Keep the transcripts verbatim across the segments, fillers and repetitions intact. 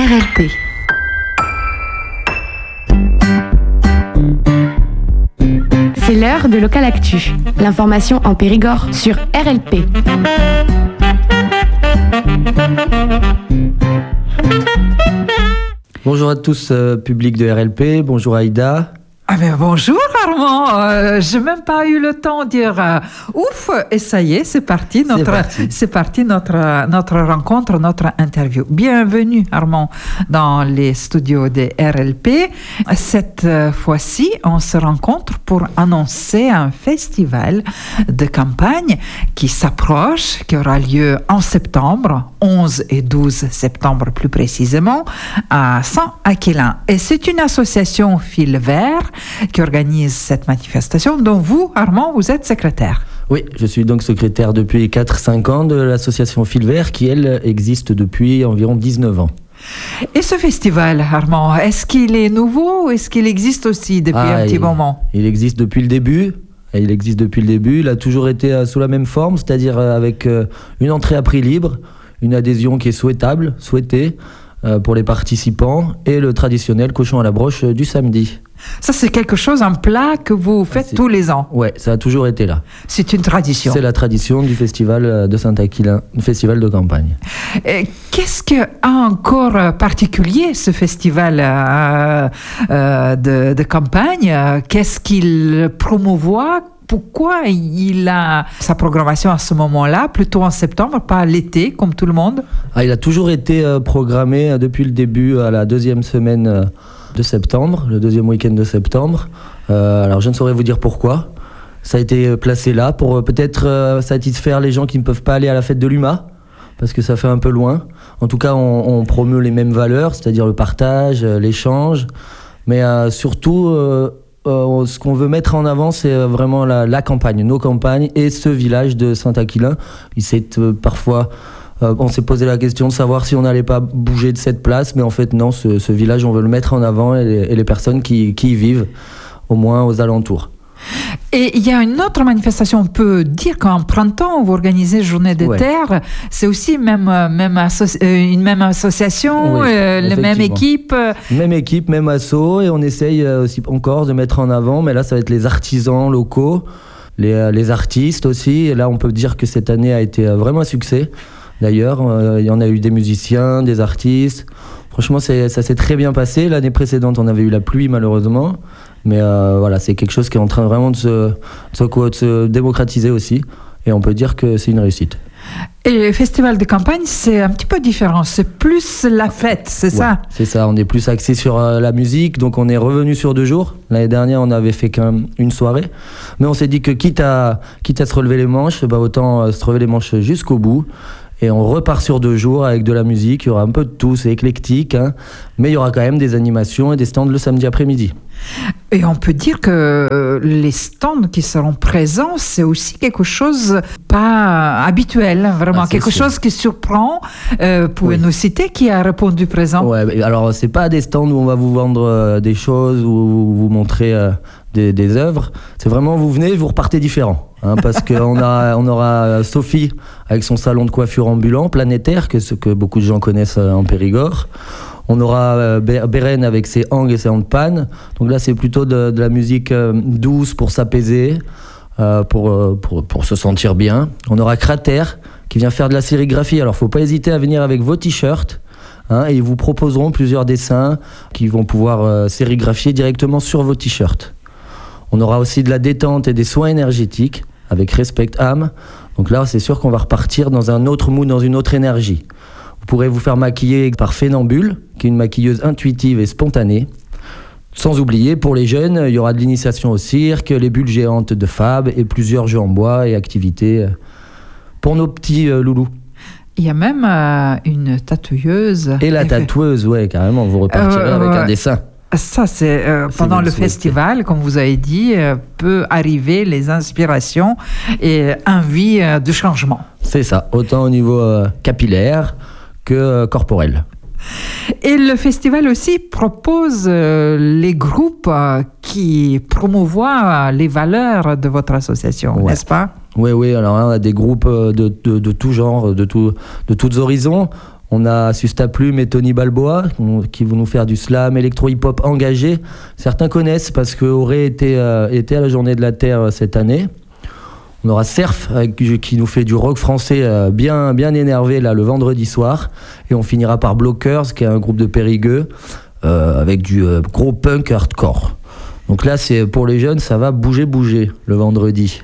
R L P. C'est l'heure de Local Actu. L'information en Périgord sur R L P. Bonjour à tous, euh, public de R L P. Bonjour Aïda. Ah ben bonjour Armand, euh, j'ai même pas eu le temps de dire euh, ouf et ça y est, c'est parti notre c'est parti, c'est parti notre notre rencontre, notre interview. Bienvenue Armand dans les studios de R L P. Cette fois-ci, on se rencontre pour annoncer un festival de campagne qui s'approche, qui aura lieu en septembre, onze et douze septembre plus précisément, à Saint-Aquilin. Et c'est une association Fil Vert qui organise cette manifestation, dont vous, Armand, vous êtes secrétaire. Oui, je suis donc secrétaire depuis quatre à cinq ans de l'association Fil Vert qui, elle, existe depuis environ dix-neuf ans. Et ce festival, Armand, est-ce qu'il est nouveau ou est-ce qu'il existe aussi depuis ah, un petit il, moment ? Il existe depuis le début. Et il existe depuis le début. Il a toujours été sous la même forme, c'est-à-dire avec une entrée à prix libre, une adhésion qui est souhaitable, souhaitée pour les participants et le traditionnel cochon à la broche du samedi. Ça, c'est quelque chose, un plat que vous faites c'est... tous les ans. Ouais, ça a toujours été là. C'est une tradition. C'est la tradition du festival de Saint-Aquilin, le festival de campagne. Et qu'est-ce qu'il a encore particulier, ce festival euh, euh, de, de campagne ? Qu'est-ce qu'il promouvoit ? Pourquoi il a sa programmation à ce moment-là, plutôt en septembre, pas l'été, comme tout le monde ? Ah, il a toujours été euh, programmé euh, depuis le début à la deuxième semaine euh, de septembre, le deuxième week-end de septembre. Euh, alors, je ne saurais vous dire pourquoi. Ça a été placé là pour euh, peut-être euh, satisfaire les gens qui ne peuvent pas aller à la fête de l'U M A, parce que ça fait un peu loin. En tout cas, on, on promeut les mêmes valeurs, c'est-à-dire le partage, euh, l'échange, mais euh, surtout... Euh, Euh, ce qu'on veut mettre en avant, c'est vraiment la, la campagne, nos campagnes et ce village de Saint-Aquilin. Il s'est euh, parfois, euh, on s'est posé la question de savoir si on n'allait pas bouger de cette place, mais en fait non, ce, ce village, on veut le mettre en avant et les, et les personnes qui, qui y vivent, au moins aux alentours. Et il y a une autre manifestation, on peut dire qu'en printemps, vous organisez Journée des ouais. Terres, c'est aussi même, même asso- une même association, oui, euh, la même équipe. Même équipe, même asso, et on essaye aussi encore de mettre en avant, mais là ça va être les artisans locaux, les, les artistes aussi, et là on peut dire que cette année a été vraiment un succès. D'ailleurs, euh, il y en a eu des musiciens, des artistes. Franchement, c'est, ça s'est très bien passé. L'année précédente, on avait eu la pluie, malheureusement. Mais euh, voilà, c'est quelque chose qui est en train vraiment de se, de se, de se démocratiser aussi. Et on peut dire que c'est une réussite. Et le festival de campagne, c'est un petit peu différent. C'est plus la fête, c'est ouais, ça ? C'est ça. On est plus axé sur euh, la musique. Donc, on est revenu sur deux jours. L'année dernière, on avait fait qu'une une soirée. Mais on s'est dit que quitte à, quitte à se relever les manches, bah, autant euh, se relever les manches jusqu'au bout. Et on repart sur deux jours avec de la musique. Il y aura un peu de tout, c'est éclectique, hein, mais il y aura quand même des animations et des stands le samedi après-midi. Et on peut dire que les stands qui seront présents, c'est aussi quelque chose pas habituel, vraiment, ah, quelque sûr. chose qui surprend. Euh, pouvez oui. nous citer qui a répondu présent ? Ouais, alors c'est pas des stands où on va vous vendre euh, des choses ou vous montrer euh, des, des œuvres. C'est vraiment vous venez, vous repartez différent. Hein, parce qu'on a, on aura Sophie avec son salon de coiffure ambulant, planétaire, que ce que beaucoup de gens connaissent en Périgord. On aura euh, Beren avec ses hangs et ses handpan. Donc là, c'est plutôt de, de la musique euh, douce pour s'apaiser, euh, pour, euh, pour, pour se sentir bien. On aura Crater qui vient faire de la sérigraphie. Alors, il ne faut pas hésiter à venir avec vos t-shirts. Hein, et ils vous proposeront plusieurs dessins qui vont pouvoir euh, sérigraphier directement sur vos t-shirts. On aura aussi de la détente et des soins énergétiques avec Respect Âme. Donc là, c'est sûr qu'on va repartir dans un autre mood, dans une autre énergie. Vous pourrez vous faire maquiller par Fénambule, qui est une maquilleuse intuitive et spontanée. Sans oublier, pour les jeunes, il y aura de l'initiation au cirque, les bulles géantes de Fab et plusieurs jeux en bois et activités pour nos petits euh, loulous. Il y a même euh, une tatoueuse. Et la tatoueuse, ouais, carrément, vous repartirez euh, avec un dessin. Ça, c'est euh, pendant le, le festival, comme vous avez dit, euh, peut arriver les inspirations et envie euh, de changement. C'est ça, autant au niveau euh, capillaire que euh, corporel. Et le festival aussi propose euh, les groupes euh, qui promouvoient les valeurs de votre association, ouais. n'est-ce pas ? Oui, oui, alors on a des groupes de, de, de tout genre, de, tout, de tous horizons. On a Susta Plume et Tony Balboa qui vont nous faire du slam électro-hip-hop engagé. Certains connaissent parce qu'Auré était, euh, était à la Journée de la Terre euh, cette année. On aura Surf avec, qui nous fait du rock français euh, bien, bien énervé là, le vendredi soir. Et on finira par Blockers qui est un groupe de Périgueux euh, avec du euh, gros punk hardcore. Donc là, c'est, pour les jeunes, ça va bouger, bouger le vendredi.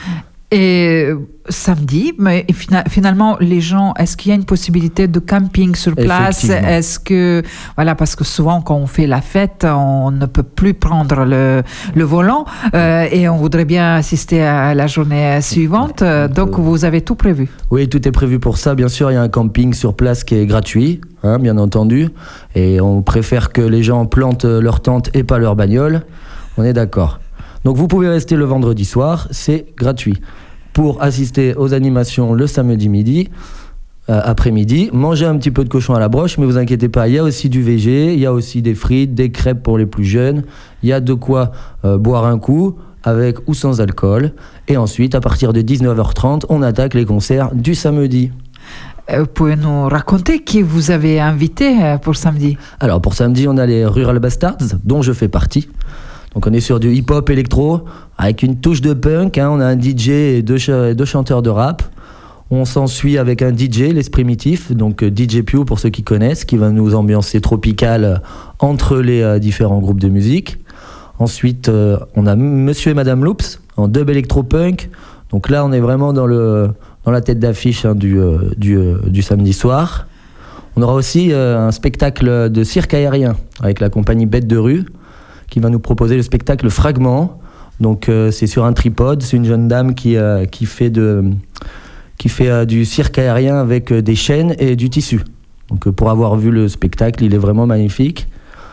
Et samedi, mais finalement, les gens, est-ce qu'il y a une possibilité de camping sur place? Est-ce que, voilà, parce que souvent, quand on fait la fête, on ne peut plus prendre le, le volant euh, et on voudrait bien assister à la journée suivante. Donc, vous avez tout prévu? Oui, tout est prévu pour ça. Bien sûr, il y a un camping sur place qui est gratuit, hein, bien entendu. Et on préfère que les gens plantent leur tente et pas leur bagnole. On est d'accord. Donc vous pouvez rester le vendredi soir, c'est gratuit. Pour assister aux animations le samedi midi, euh, après-midi, manger un petit peu de cochon à la broche, mais vous inquiétez pas, il y a aussi du V G, il y a aussi des frites, des crêpes pour les plus jeunes, il y a de quoi euh, boire un coup, avec ou sans alcool. Et ensuite, à partir de dix-neuf heures trente, on attaque les concerts du samedi. Vous pouvez nous raconter qui vous avez invité pour samedi? Alors pour samedi, on a les Rural Bastards, dont je fais partie. Donc on est sur du hip-hop électro avec une touche de punk, hein. On a un D J et deux, ch- deux chanteurs de rap. On s'ensuit avec un D J, Les Primitifs, donc D J Pew pour ceux qui connaissent, qui va nous ambiancer tropical entre les euh, différents groupes de musique. Ensuite, euh, on a Monsieur et Madame Loops en dub électro-punk. Donc là, on est vraiment dans, le, dans la tête d'affiche hein, du, euh, du, euh, du samedi soir. On aura aussi euh, un spectacle de cirque aérien avec la compagnie Bête de Rue, qui va nous proposer le spectacle Fragment. Donc euh, c'est sur un tripode, c'est une jeune dame qui, euh, qui fait, de, qui fait euh, du cirque aérien avec euh, des chaînes et du tissu. Donc euh, pour avoir vu le spectacle, il est vraiment magnifique.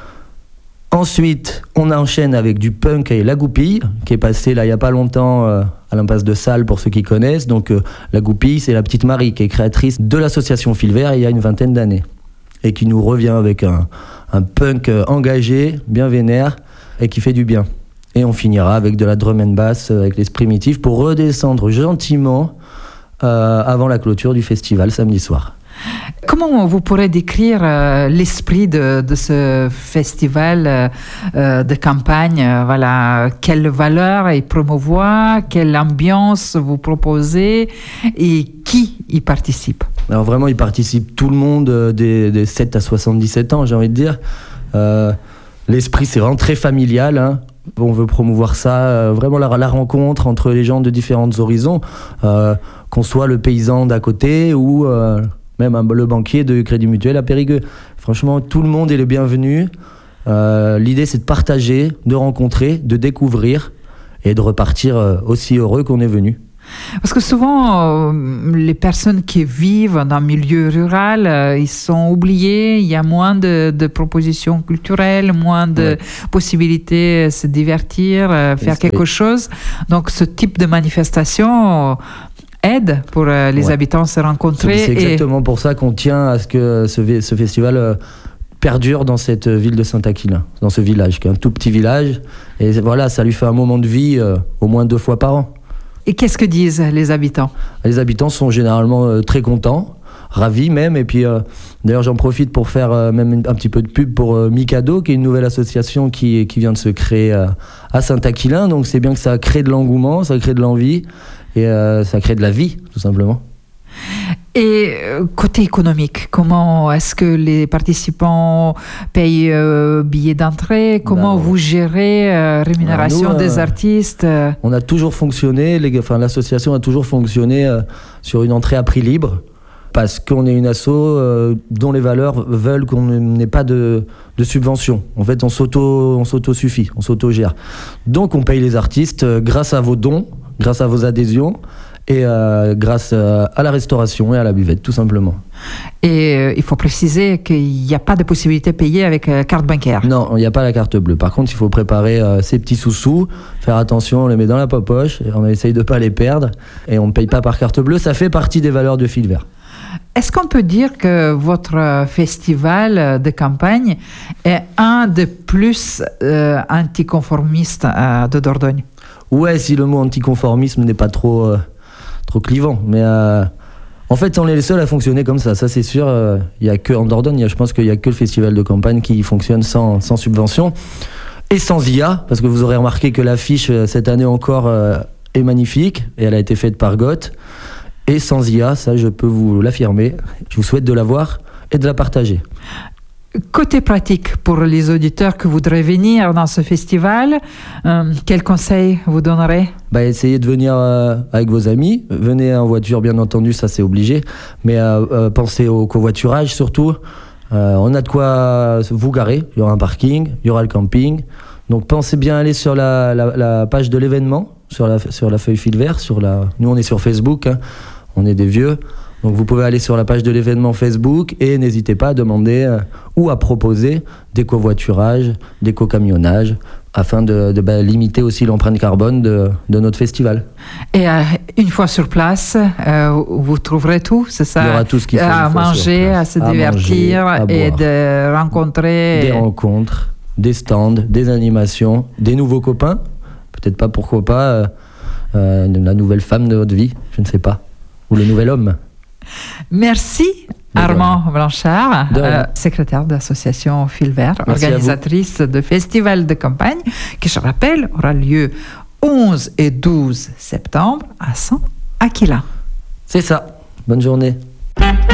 Ensuite, on enchaîne avec du punk et La Goupille, qui est passé là il n'y a pas longtemps euh, à l'impasse de Salles pour ceux qui connaissent. Donc euh, La Goupille, c'est la petite Marie qui est créatrice de l'association Fil Vert il y a une vingtaine d'années. Et qui nous revient avec un, un punk engagé, bien vénère, et qui fait du bien. Et on finira avec de la drum and bass, avec les Primitifs, pour redescendre gentiment euh, avant la clôture du festival samedi soir. Comment vous pourrez décrire euh, l'esprit de, de ce festival euh, de campagne? euh, Voilà, quelle valeur il promouvoit, quelle ambiance vous proposez et qui y participe? Alors vraiment, il participe tout le monde euh, des, des sept à soixante-dix-sept ans, j'ai envie de dire. Euh, l'esprit, c'est vraiment très familial, hein. On veut promouvoir ça, euh, vraiment la, la rencontre entre les gens de différents horizons, euh, qu'on soit le paysan d'à côté ou euh, même un, le banquier de Crédit Mutuel à Périgueux. Franchement, tout le monde est le bienvenu. Euh, l'idée, c'est de partager, de rencontrer, de découvrir et de repartir euh, aussi heureux qu'on est venu. Parce que souvent, euh, les personnes qui vivent dans le milieu rural, euh, ils sont oubliés, il y a moins de, de propositions culturelles, moins de ouais. possibilités de se divertir, euh, faire quelque oui. chose. Donc ce type de manifestation aide pour euh, les ouais. habitants à se rencontrer. C'est, c'est exactement et... pour ça qu'on tient à ce que ce, ce festival euh, perdure dans cette ville de Saint-Aquilin, dans ce village, qui est un tout petit village. Et voilà, ça lui fait un moment de vie euh, au moins deux fois par an. Et qu'est-ce que disent les habitants? Les habitants sont généralement euh, très contents, ravis même. Et puis, euh, d'ailleurs, j'en profite pour faire euh, même un petit peu de pub pour euh, Mikado, qui est une nouvelle association qui, qui vient de se créer euh, à Saint-Aquilin. Donc, c'est bien que ça crée de l'engouement, ça crée de l'envie et euh, ça crée de la vie, tout simplement. Et côté économique, comment est-ce que les participants payent euh, billets d'entrée? Comment ben, vous gérez euh, rémunération nous, des euh, artistes? On a toujours fonctionné, les, enfin, l'association a toujours fonctionné euh, sur une entrée à prix libre, parce qu'on est une asso euh, dont les valeurs veulent qu'on n'ait pas de, de subvention. En fait, on s'auto, on s'auto-suffit, on s'auto-gère. Donc, on paye les artistes euh, grâce à vos dons, grâce à vos adhésions, et euh, grâce euh, à la restauration et à la buvette, tout simplement. Et euh, il faut préciser qu'il n'y a pas de possibilité de payer avec euh, carte bancaire. Non, il n'y a pas la carte bleue. Par contre, il faut préparer euh, ses petits sous-sous, faire attention, on les met dans la poche, et on essaye de ne pas les perdre, et on ne paye pas par carte bleue. Ça fait partie des valeurs de Fil Vert. Est-ce qu'on peut dire que votre festival de campagne est un des plus euh, anticonformistes euh, de Dordogne? Ouais, si le mot anticonformisme n'est pas trop... Euh, trop clivant, mais euh, En fait, on est les seuls à fonctionner comme ça, ça c'est sûr. Euh, y a que, en Dordogne, y a, je pense qu'il n'y a que le festival de campagne qui fonctionne sans, sans subvention et sans I A, parce que vous aurez remarqué que l'affiche, cette année encore, euh, est magnifique, et elle a été faite par Goth. Et sans I A, ça je peux vous l'affirmer. Je vous souhaite de la voir et de la partager. Côté pratique, pour les auditeurs qui voudraient venir dans ce festival, euh, quels conseils vous donnerez? Bah, essayez de venir euh, avec vos amis. Venez en voiture, bien entendu, ça c'est obligé. Mais euh, euh, pensez au covoiturage surtout. Euh, on a de quoi vous garer. Il y aura un parking, il y aura le camping. Donc pensez bien aller sur la, la, la page de l'événement, sur la, sur la feuille fil vert. Sur la... Nous, on est sur Facebook, hein. On est des vieux. Donc vous pouvez aller sur la page de l'événement Facebook et n'hésitez pas à demander euh, ou à proposer des covoiturages, des co-camionnages, afin de, de bah, limiter aussi l'empreinte carbone de, de notre festival. Et euh, une fois sur place, euh, vous trouverez tout, c'est ça? Il y aura tout ce qu'il faut. À manger, à se à divertir manger, à et boire. de rencontrer... Des rencontres, des stands, des animations, des nouveaux copains. Peut-être pas, pourquoi pas, euh, euh, la nouvelle femme de votre vie, je ne sais pas. Ou le nouvel homme. Merci Armand Blanchard, euh, secrétaire de l'association Fil Vert, Merci organisatrice de festival de campagne, qui, je rappelle, aura lieu onze et douze septembre à San Aquila. C'est ça. Bonne journée.